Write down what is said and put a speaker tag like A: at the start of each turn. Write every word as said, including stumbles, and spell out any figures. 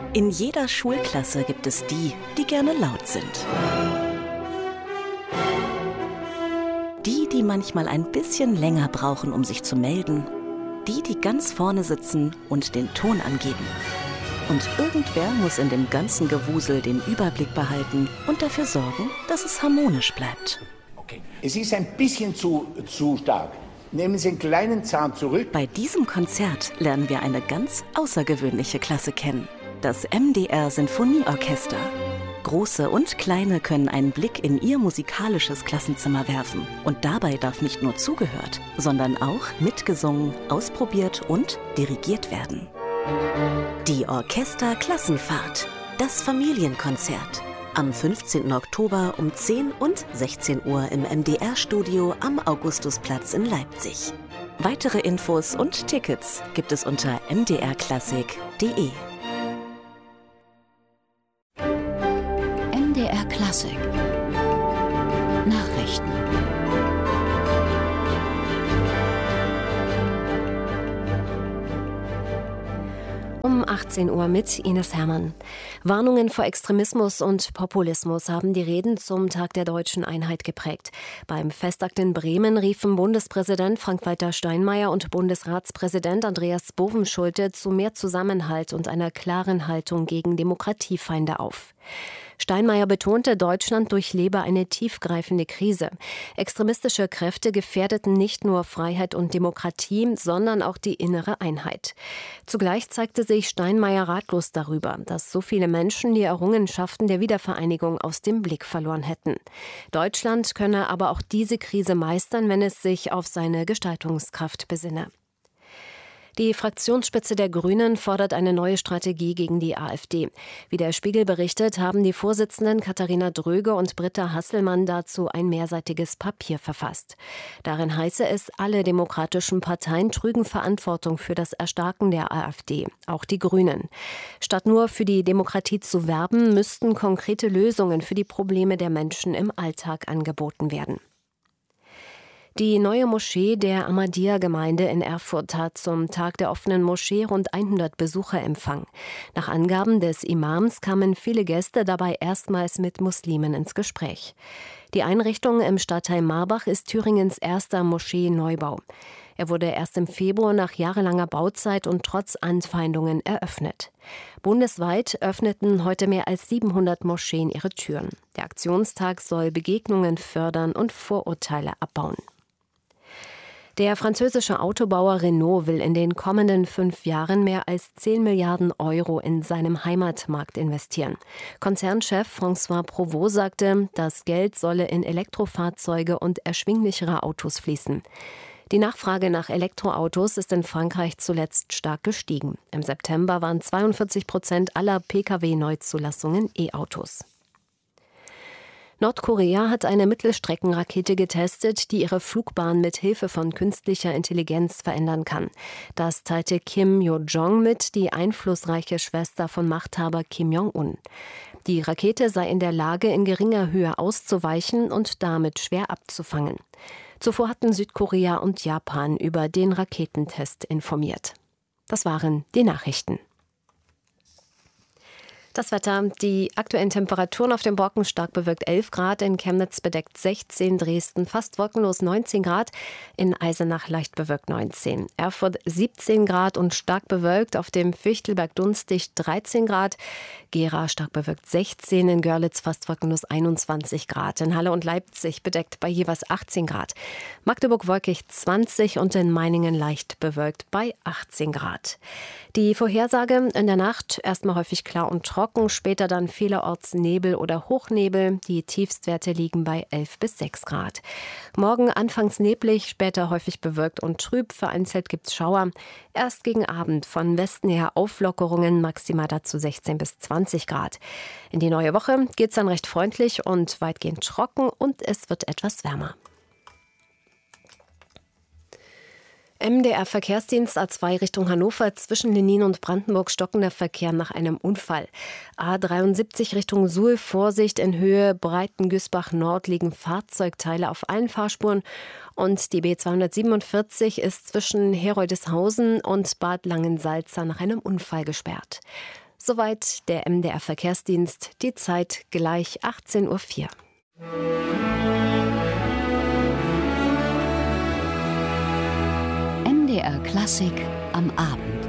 A: In jeder Schulklasse gibt es die, die gerne laut sind. Die, die manchmal ein bisschen länger brauchen, um sich zu melden. Die, die ganz vorne sitzen und den Ton angeben. Und irgendwer muss in dem ganzen Gewusel den Überblick behalten und dafür sorgen, dass es harmonisch bleibt.
B: Okay. Es ist ein bisschen zu, zu stark. Nehmen Sie einen kleinen Zahn zurück.
A: Bei diesem Konzert lernen wir eine ganz außergewöhnliche Klasse kennen. Das M D R Sinfonieorchester. Große und Kleine können einen Blick in ihr musikalisches Klassenzimmer werfen. Und dabei darf nicht nur zugehört, sondern auch mitgesungen, ausprobiert und dirigiert werden. Die Orchesterklassenfahrt. Das Familienkonzert. Am fünfzehnten Oktober um zehn und sechzehn Uhr im M D R-Studio am Augustusplatz in Leipzig. Weitere Infos und Tickets gibt es unter m d r klassik punkt d e.
C: M D R Klassik Nachrichten.
D: Um achtzehn Uhr mit Ines Hermann. Warnungen vor Extremismus und Populismus haben die Reden zum Tag der Deutschen Einheit geprägt. Beim Festakt in Bremen riefen Bundespräsident Frank-Walter Steinmeier und Bundesratspräsident Andreas Bovenschulte zu mehr Zusammenhalt und einer klaren Haltung gegen Demokratiefeinde auf. Steinmeier betonte, Deutschland durchlebe eine tiefgreifende Krise. Extremistische Kräfte gefährdeten nicht nur Freiheit und Demokratie, sondern auch die innere Einheit. Zugleich zeigte sich Steinmeier ratlos darüber, dass so viele Menschen die Errungenschaften der Wiedervereinigung aus dem Blick verloren hätten. Deutschland könne aber auch diese Krise meistern, wenn es sich auf seine Gestaltungskraft besinne. Die Fraktionsspitze der Grünen fordert eine neue Strategie gegen die AfD. Wie der Spiegel berichtet, haben die Vorsitzenden Katharina Dröge und Britta Hasselmann dazu ein mehrseitiges Papier verfasst. Darin heiße es, alle demokratischen Parteien trügen Verantwortung für das Erstarken der AfD, auch die Grünen. Statt nur für die Demokratie zu werben, müssten konkrete Lösungen für die Probleme der Menschen im Alltag angeboten werden. Die neue Moschee der Ahmadiyya-Gemeinde in Erfurt hat zum Tag der offenen Moschee rund hundert Besucher empfangen. Nach Angaben des Imams kamen viele Gäste dabei erstmals mit Muslimen ins Gespräch. Die Einrichtung im Stadtteil Marbach ist Thüringens erster Moschee-Neubau. Er wurde erst im Februar nach jahrelanger Bauzeit und trotz Anfeindungen eröffnet. Bundesweit öffneten heute mehr als siebenhundert Moscheen ihre Türen. Der Aktionstag soll Begegnungen fördern und Vorurteile abbauen. Der französische Autobauer Renault will in den kommenden fünf Jahren mehr als zehn Milliarden Euro in seinem Heimatmarkt investieren. Konzernchef François Provost sagte, das Geld solle in Elektrofahrzeuge und erschwinglichere Autos fließen. Die Nachfrage nach Elektroautos ist in Frankreich zuletzt stark gestiegen. Im September waren zweiundvierzig Prozent aller Pkw-Neuzulassungen E-Autos. Nordkorea hat eine Mittelstreckenrakete getestet, die ihre Flugbahn mit Hilfe von künstlicher Intelligenz verändern kann. Das teilte Kim Yo-jong mit, die einflussreiche Schwester von Machthaber Kim Jong-un. Die Rakete sei in der Lage, in geringer Höhe auszuweichen und damit schwer abzufangen. Zuvor hatten Südkorea und Japan über den Raketentest informiert. Das waren die Nachrichten. Das Wetter, die aktuellen Temperaturen auf dem Brocken stark bewölkt elf Grad, in Chemnitz bedeckt sechzehn, Dresden fast wolkenlos neunzehn Grad, in Eisenach leicht bewölkt neunzehn, Erfurt siebzehn Grad und stark bewölkt, auf dem Fichtelberg dunstig dreizehn Grad, Gera stark bewölkt sechzehn, in Görlitz fast wolkenlos einundzwanzig Grad, in Halle und Leipzig bedeckt bei jeweils achtzehn Grad, Magdeburg wolkig zwanzig und in Meiningen leicht bewölkt bei achtzehn Grad. Die Vorhersage in der Nacht erstmal häufig klar und trocken, später dann vielerorts Nebel oder Hochnebel. Die Tiefstwerte liegen bei elf bis sechs Grad. Morgen anfangs neblig, später häufig bewölkt und trüb. Vereinzelt gibt's Schauer. Erst gegen Abend von Westen her Auflockerungen, maximal dazu sechzehn bis zwanzig Grad. In die neue Woche geht's dann recht freundlich und weitgehend trocken und es wird etwas wärmer. M D R-Verkehrsdienst A zwei Richtung Hannover, zwischen Lenin und Brandenburg stockender Verkehr nach einem Unfall. A dreiundsiebzig Richtung Suhl, Vorsicht, in Höhe Breitengüßbach Nord liegen Fahrzeugteile auf allen Fahrspuren. Und die B zweihundertsiebenundvierzig ist zwischen Heroldeshausen und Bad Langensalza nach einem Unfall gesperrt. Soweit der M D R Verkehrsdienst. Die Zeit gleich achtzehn Uhr vier.
C: M D R Klassik am Abend.